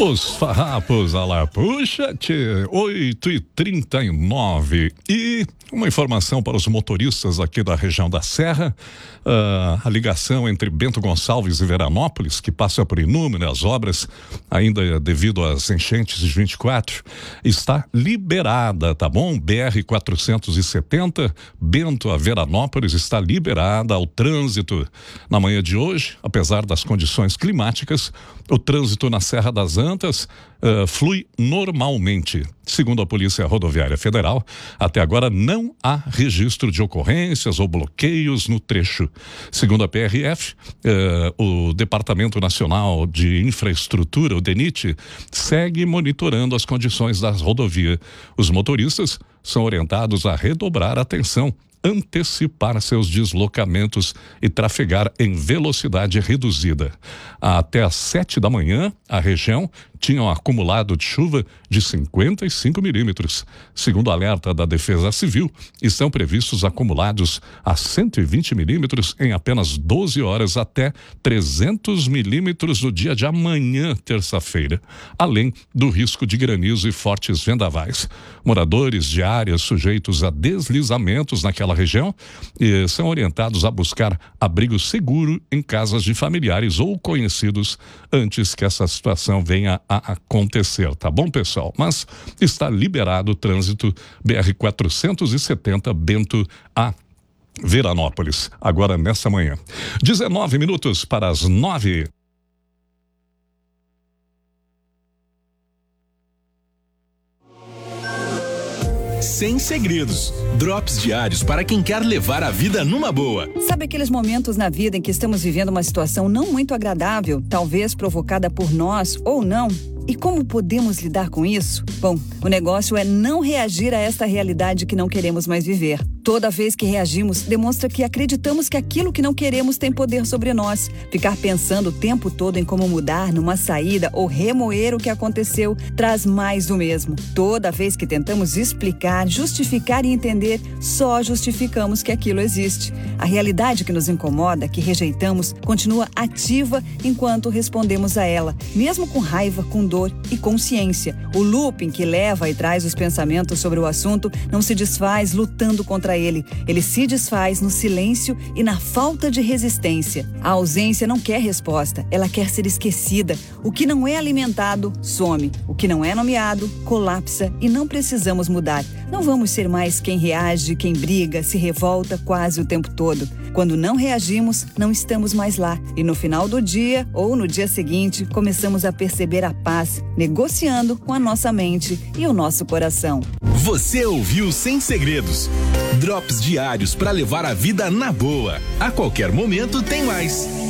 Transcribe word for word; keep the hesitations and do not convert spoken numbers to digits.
Os farrapos a lá, puxa, tchê, oito e trinta e nove. E uma informação para os motoristas aqui da região da Serra, uh, a ligação entre Bento Gonçalves e Veranópolis, que passa por inúmeras obras, ainda devido às enchentes de vinte e quatro, está liberada, tá bom? B R quatrocentos e setenta, Bento a Veranópolis, está liberada ao trânsito. Na manhã de hoje, apesar das condições climáticas, o trânsito na Serra das Antas uh, flui normalmente. Segundo a Polícia Rodoviária Federal, até agora não há registro de ocorrências ou bloqueios no trecho. Segundo a P R F, uh, o Departamento Nacional de Infraestrutura, o DENIT, segue monitorando as condições da rodovia. Os motoristas são orientados a redobrar a atenção, antecipar seus deslocamentos e trafegar em velocidade reduzida. Até às sete da manhã, a região tinha um acumulado de chuva de cinquenta e cinco milímetros. Segundo o alerta da Defesa Civil, estão previstos acumulados a cento e vinte milímetros em apenas doze horas até trezentos milímetros no dia de amanhã, terça-feira, além do risco de granizo e fortes vendavais. Moradores de áreas sujeitos a deslizamentos naquela região eh, são orientados a buscar abrigo seguro em casas de familiares ou conhecidos antes que essa situação venha a acontecer, tá bom, pessoal? Mas está liberado o trânsito B R quatrocentos e setenta Bento a Veranópolis, agora nessa manhã. dezenove minutos para as nove. Sem segredos. Drops diários para quem quer levar a vida numa boa. Sabe aqueles momentos na vida em que estamos vivendo uma situação não muito agradável, talvez provocada por nós ou não? E como podemos lidar com isso? Bom, o negócio é não reagir a esta realidade que não queremos mais viver. Toda vez que reagimos, demonstra que acreditamos que aquilo que não queremos tem poder sobre nós. Ficar pensando o tempo todo em como mudar numa saída ou remoer o que aconteceu traz mais do mesmo. Toda vez que tentamos explicar, justificar e entender, só justificamos que aquilo existe. A realidade que nos incomoda, que rejeitamos, continua ativa enquanto respondemos a ela, mesmo com raiva, com dor e consciência. O looping que leva e traz os pensamentos sobre o assunto não se desfaz lutando contra ele. Ele se desfaz no silêncio e na falta de resistência. A ausência não quer resposta, ela quer ser esquecida. O que não é alimentado, some. O que não é nomeado, colapsa e não precisamos mudar. Não vamos ser mais quem reage, quem briga, se revolta quase o tempo todo. Quando não reagimos, não estamos mais lá. E no final do dia ou no dia seguinte, começamos a perceber a paz, negociando com a nossa mente e o nosso coração. Você ouviu Sem Segredos. Drops diários para levar a vida na boa. A qualquer momento tem mais.